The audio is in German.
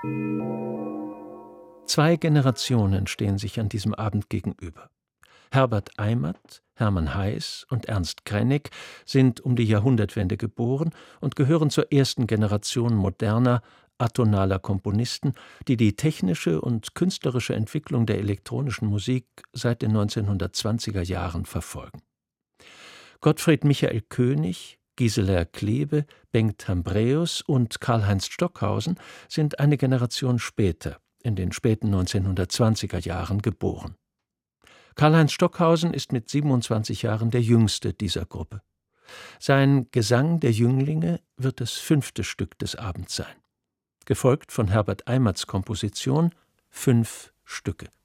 Zwei Generationen stehen sich an diesem Abend gegenüber. Herbert Eimert, Hermann Heiß und Ernst Krennig sind um die Jahrhundertwende geboren und gehören zur ersten Generation moderner, atonaler Komponisten, die die technische und künstlerische Entwicklung der elektronischen Musik seit den 1920er Jahren verfolgen. Gottfried Michael König, Gisela Klebe, Bengt Hambreus und Karl-Heinz Stockhausen sind eine Generation später, in den späten 1920er Jahren geboren. Karl-Heinz Stockhausen ist mit 27 Jahren der jüngste dieser Gruppe. Sein Gesang der Jünglinge wird das 5. Stück des Abends sein, gefolgt von Herbert Eimerts Komposition 5 Stücke.